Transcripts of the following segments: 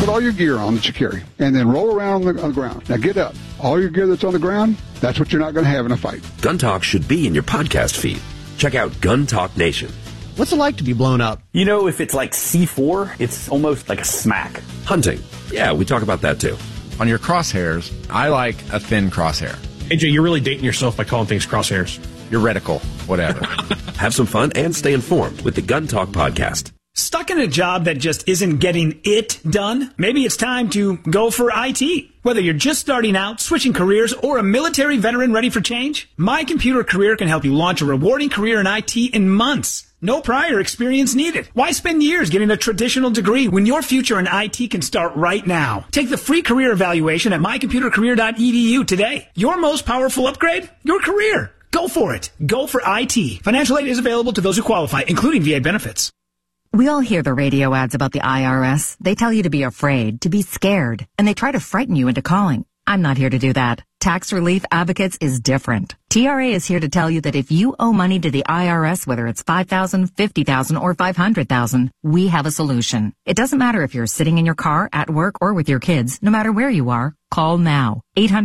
put all your gear on that you carry, and then roll around on the ground. Now get up. All your gear that's on the ground, that's what you're not going to have in a fight. Gun Talk should be in your podcast feed. Check out Gun Talk Nation. What's it like to be blown up? You know, if it's like C4, it's almost like a smack. Hunting. Yeah, we talk about that too. On your crosshairs, I like a thin crosshair. AJ, you're really dating yourself by calling things crosshairs. Your reticle, whatever. Have some fun and stay informed with the Gun Talk podcast. Stuck in a job that just isn't getting it done? Maybe it's time to go for IT. Whether you're just starting out, switching careers, or a military veteran ready for change, My Computer Career can help you launch a rewarding career in IT in months. No prior experience needed. Why spend years getting a traditional degree when your future in IT can start right now? Take the free career evaluation at mycomputercareer.edu today. Your most powerful upgrade? Your career. Go for it. Go for IT. Financial aid is available to those who qualify, including VA benefits. We all hear the radio ads about the IRS. They tell you to be afraid, to be scared, and they try to frighten you into calling. I'm not here to do that. Tax Relief Advocates is different. TRA is here to tell you that if you owe money to the IRS, whether it's $5,000, $50,000, or $500,000, we have a solution. It doesn't matter if you're sitting in your car, at work, or with your kids. No matter where you are, call now.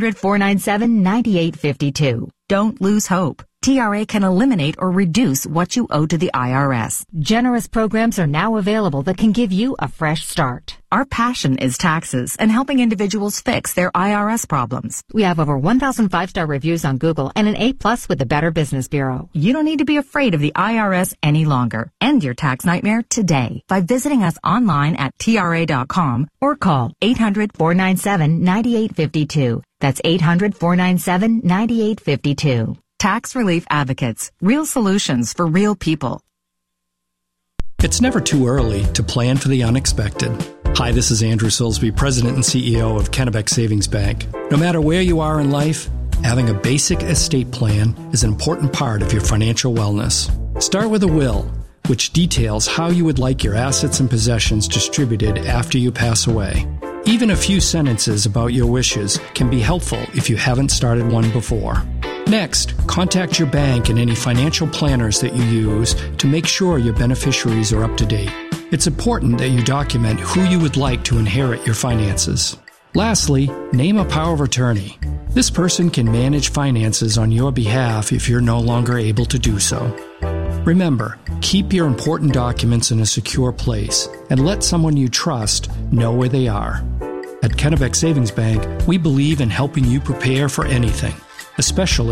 800-497-9852. Don't lose hope. TRA can eliminate or reduce what you owe to the IRS. Generous programs are now available that can give you a fresh start. Our passion is taxes and helping individuals fix their IRS problems. We have over 1,000 5-star reviews on Google and an A+ with the Better Business Bureau. You don't need to be afraid of the IRS any longer. End your tax nightmare today by visiting us online at TRA.com or call 800-497-9852. That's 800-497-9852. Tax Relief Advocates. Real solutions for real people. It's never too early to plan for the unexpected. Hi, this is Andrew Silsby, President and CEO of Kennebec Savings Bank. No matter where you are in life, having a basic estate plan is an important part of your financial wellness. Start with a will, which details how you would like your assets and possessions distributed after you pass away. Even a few sentences about your wishes can be helpful if you haven't started one before. Next, contact your bank and any financial planners that you use to make sure your beneficiaries are up to date. It's important that you document who you would like to inherit your finances. Lastly, name a power of attorney. This person can manage finances on your behalf if you're no longer able to do so. Remember, keep your important documents in a secure place and let someone you trust know where they are. At Kennebec Savings Bank, we believe in helping you prepare for anything, especially